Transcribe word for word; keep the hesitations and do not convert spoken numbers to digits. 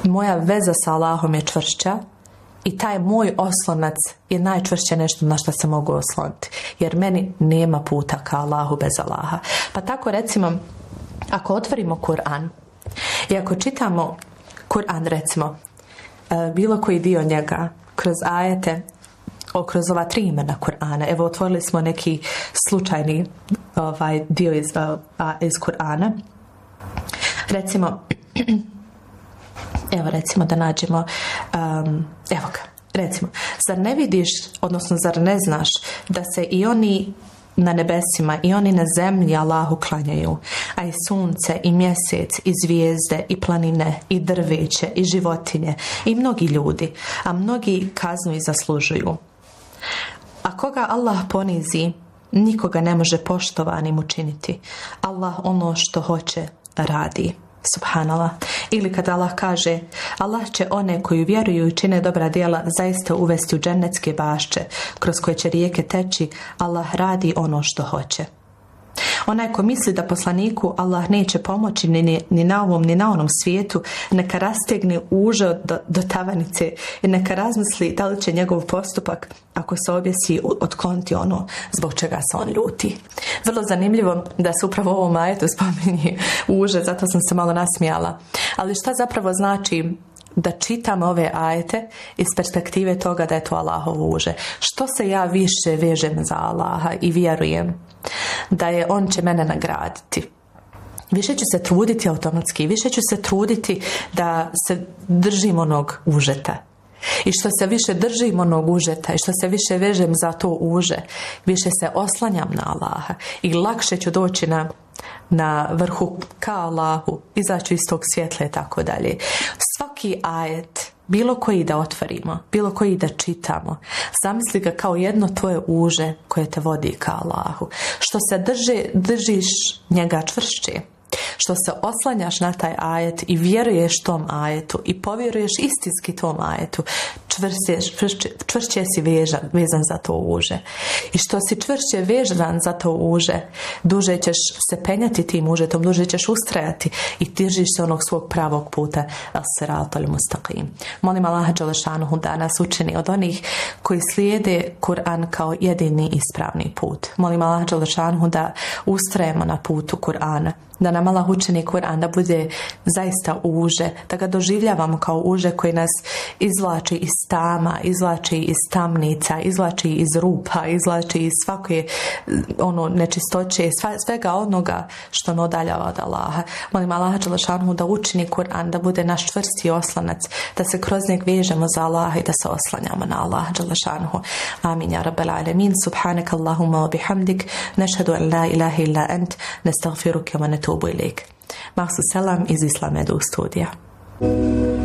moja veza sa Allahom je čvršća i taj moj oslonac je najčvršće nešto na što se mogu osloniti. Jer meni nema puta ka Allahu bez Allaha. Pa tako recimo, ako otvorimo Kur'an i ako čitamo Kur'an recimo, bilo koji dio njega kroz ajete, o, kroz ova tri imena Kur'ana. Evo, otvorili smo neki slučajni ovaj, dio iz, a, iz Kur'ana. Recimo, evo recimo da nađemo, um, evo ga, recimo, zar ne vidiš, odnosno zar ne znaš da se i oni na nebesima i oni na zemlji Allahu klanjaju, a i sunce i mjesec i zvijezde i planine i drveće i životinje i mnogi ljudi, a mnogi kaznu i zaslužuju. A koga Allah ponizi, nikoga ne može poštovanim učiniti. Allah ono što hoće radi. Subhanallah. Ili kad Allah kaže, Allah će one koji vjeruju i čine dobra djela zaista uvesti u džennetske bašče kroz koje će rijeke teći. Allah radi ono što hoće. Onaj ko misli da poslaniku Allah neće pomoći ni, ni, ni na ovom ni na onom svijetu, neka rastegne uže do, do tavanice i neka razmisli da li će njegov postupak, ako se objesi, otkloniti ono zbog čega se on ljuti. Vrlo zanimljivo da se upravo u ovom ajetu spominje uže, zato sam se malo nasmijala. Ali šta zapravo znači da čitam ove ajete iz perspektive toga da je to Allahovo uže? Što se ja više vežem za Allaha i vjerujem da je on će mene nagraditi, više ću se truditi automatski, više ću se truditi da se držim onog užeta. I što se više držim onog užeta i što se više vežem za to uže, više se oslanjam na Allaha i lakše ću doći na, na vrhu ka Allahu, izaći iz tog svjetla i tako dalje. Svaki ajet, bilo koji da otvorimo, bilo koji da čitamo, zamisli ga kao jedno tvoje uže koje te vodi ka Allahu. Što se drži, držiš njega čvršće, što se oslanjaš na taj ajet i vjeruješ tom ajetu i povjeruješ istinski tom ajetu, čvršće, čvršće, čvršće si vežan, vezan za to uže. I što si čvršće vezan za to uže, duže ćeš se penjati tim užetom, duže ćeš ustrajati i držiš se onog svog pravog puta, as-siratal mustaqim. Molim Allaha dželešanuhu da nas učini od onih koji slijede Kur'an kao jedini ispravni put. Molim Allaha dželešanuhu da ustrajemo na putu Kur'ana, da nam Allah učini Kur'an da bude zaista uže, da ga doživljavamo kao uže koji nas izvlači iz tama, izvlači iz tamnica, izvlači iz rupa, izvlači iz svake ono nečistoće, svega onoga što me odaljava od Allaha. Molim Allaha dželešanuhu da učini Kur'an da bude naš čvrsti oslanac, da se kroz njeg vežemo za Allaha i da se oslanjamo na Allaha dželešanuhu. Amin ja rabbal alamin. Subhanak Allahumma wa bihamdik, nešhadu an la ilaha illa ant, nestagfiruke wa natubu ilayk. Mahsu selam iz Islam Edu studija.